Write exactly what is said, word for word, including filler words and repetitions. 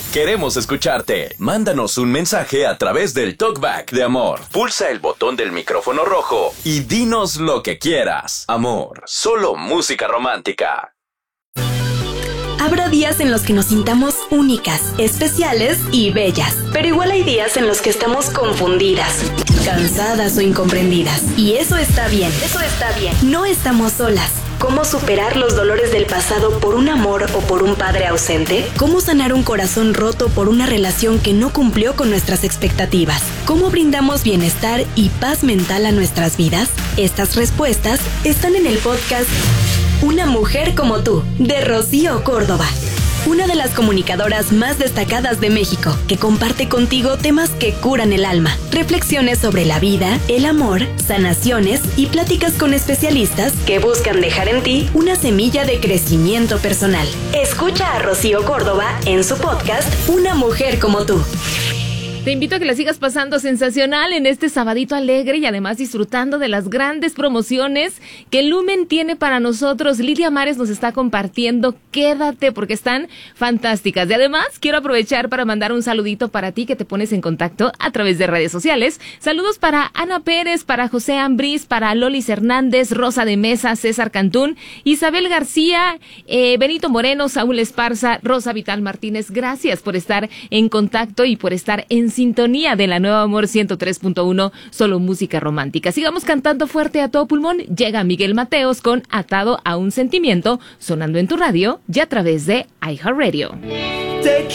Queremos escucharte. Mándanos un mensaje a través del Talkback de Amor. Pulsa el botón del micrófono rojo y dinos lo que quieras. Amor, solo música romántica. Habrá días en los que nos sintamos únicas, especiales y bellas. Pero igual hay días en los que estamos confundidas, cansadas o incomprendidas. Y eso está bien. Eso está bien. No estamos solas. ¿Cómo superar los dolores del pasado por un amor o por un padre ausente? ¿Cómo sanar un corazón roto por una relación que no cumplió con nuestras expectativas? ¿Cómo brindamos bienestar y paz mental a nuestras vidas? Estas respuestas están en el podcast Una mujer como tú, de Rocío Córdoba. Una de las comunicadoras más destacadas de México, que comparte contigo temas que curan el alma, reflexiones sobre la vida, el amor, sanaciones y pláticas con especialistas que buscan dejar en ti una semilla de crecimiento personal. Escucha a Rocío Córdoba en su podcast Una mujer como tú. Te invito a que la sigas pasando sensacional en este sabadito alegre y además disfrutando de las grandes promociones que Lumen tiene para nosotros. Lidia Mares nos está compartiendo. Quédate porque están fantásticas. Y además quiero aprovechar para mandar un saludito para ti que te pones en contacto a través de redes sociales. Saludos para Ana Pérez, para José Ambriz, para Lolis Hernández, Rosa de Mesa, César Cantún, Isabel García, eh, Benito Moreno, Saúl Esparza, Rosa Vital Martínez. Gracias por estar en contacto y por estar en sintonía de la Nueva Amor ciento tres punto uno, solo música romántica. Sigamos cantando fuerte a todo pulmón. Llega Miguel Mateos con Atado a un Sentimiento, sonando en tu radio y a través de iHeartRadio. Te